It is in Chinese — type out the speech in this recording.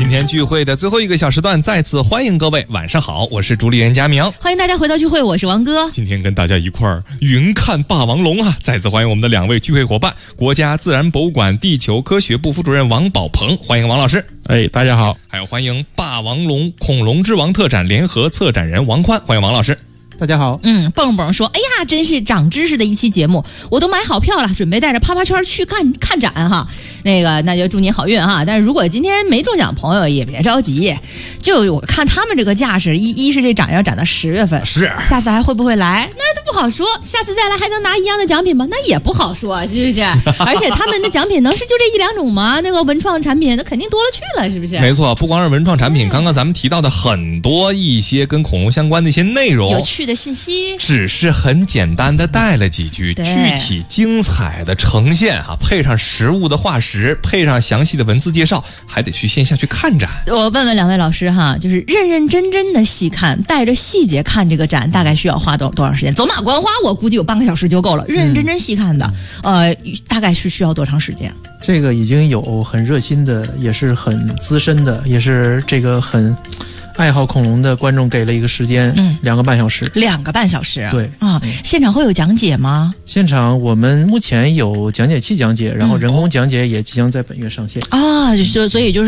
今天聚会的最后一个小时段，再次欢迎各位，晚上好，我是主理人佳明， 欢迎大家回到聚会，我是王哥。 今天跟大家一块儿云看霸王龙啊！再次欢迎我们的两位聚会伙伴，国家自然博物馆地球科学部副主任王宝鹏，欢迎王老师。 大家好。 还有欢迎霸王龙恐龙之王特展联合策展人王宽，欢迎王老师。 大家好。 蹦蹦说，哎呀，真是长知识的一期节目，我都买好票了，准备带着啪啪圈去看展哈。那就祝您好运哈。但是如果今天没中奖朋友也别着急，就我看他们这个架势，一是这展要展到10月份， 是下次还会不会来，那都不好说。下次再来还能拿一样的奖品吗？那也不好说，是不是？而且他们的奖品能是就这1-2种吗？那个文创产品那肯定多了去了，是不是？ 没错，不光是文创产品，刚刚咱们提到的很多一些跟恐龙相关的一些内容， 有趣的信息， 只是很简单的带了几句，具体精彩的呈现哈，配上实物的化石，配上详细的文字介绍，还得去线下去看展。 我问问两位老师哈，就是认认真真的细看，带着细节看这个展，大概需要花多长时间？走马观花，我估计有半个小时就够了。认认真真细看的，大概是需要多长时间？ 这个已经有很热心的，也是很资深的，也是这个很爱好恐龙的观众给了一个时间，2个半小时。 2个半小时， 对啊，现场会有讲解吗？ 现场我们目前有讲解器讲解，然后人工讲解也即将在本月上线啊，所以就是。